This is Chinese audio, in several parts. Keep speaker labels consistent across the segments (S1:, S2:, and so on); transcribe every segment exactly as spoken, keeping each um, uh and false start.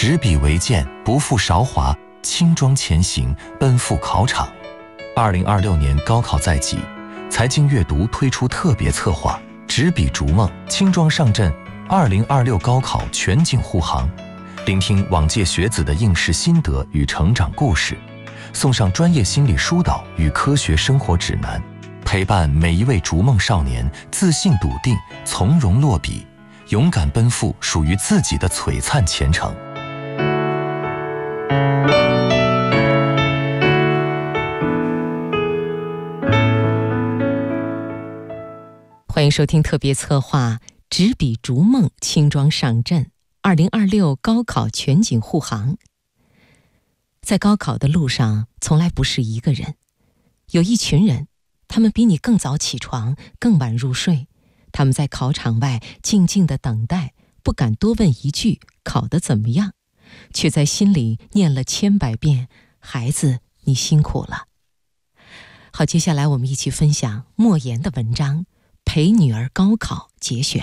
S1: 执笔为剑，不负韶华，轻装前行，奔赴考场。二零二六年高考在即，财经阅读推出特别策划“执笔逐梦，轻装上阵”二零二六高考全景护航，聆听往届学子的应试心得与成长故事，送上专业心理疏导与科学生活指南，陪伴每一位逐梦少年自信笃定，从容落笔，勇敢奔赴属于自己的璀璨前程。
S2: 欢迎收听特别策划“执笔逐梦，轻装上阵”二零二六高考全景护航。在高考的路上，从来不是一个人，有一群人，他们比你更早起床，更晚入睡。他们在考场外静静地等待，不敢多问一句考得怎么样，却在心里念了千百遍：孩子，你辛苦了。好，接下来我们一起分享莫言的文章《陪女儿高考》节选。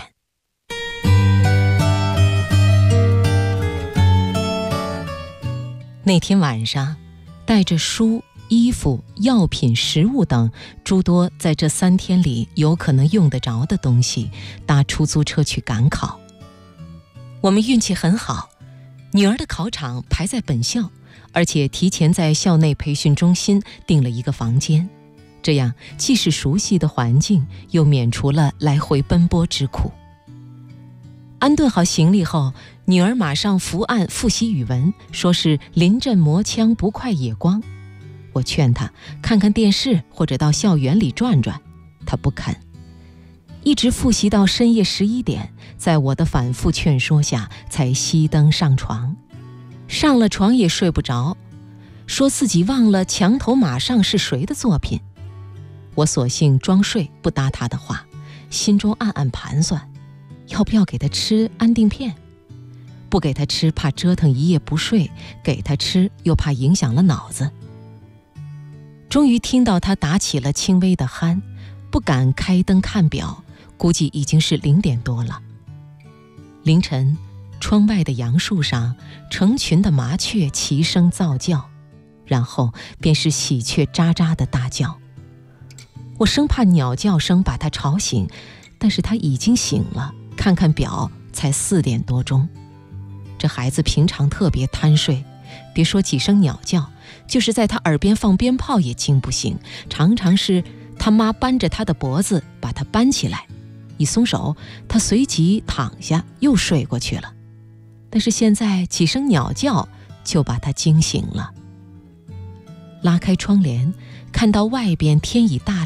S2: 那天晚上，带着书、衣服、药品、食物等诸多在这三天里有可能用得着的东西，搭出租车去赶考。我们运气很好，女儿的考场排在本校，而且提前在校内培训中心订了一个房间，这样既是熟悉的环境，又免除了来回奔波之苦。安顿好行李后，女儿马上伏案复习语文，说是临阵磨枪，不快也光。我劝她看看电视或者到校园里转转，她不肯，一直复习到深夜十一点，在我的反复劝说下才熄灯上床。上了床也睡不着，说自己忘了墙头马上是谁的作品。我索性装睡，不搭她的话，心中暗暗盘算，要不要给她吃安定片？不给她吃怕折腾一夜不睡，给她吃又怕影响了脑子。终于听到她打起了轻微的鼾，不敢开灯看表，估计已经是零点多了。凌晨，窗外的杨树上成群的麻雀齐声噪叫，然后便是喜鹊喳喳的大叫。我生怕鸟叫声把她吵醒，但是她已经醒了，看看表才四点多钟。这孩子平常特别贪睡，别说几声鸟叫，就是在他耳边放鞭炮也惊不醒，常常是他妈扳着他的脖子把他扳起来，一松手他随即躺下又睡过去了。但是现在几声鸟叫就把他惊醒了。拉开窗帘，看到外边天已大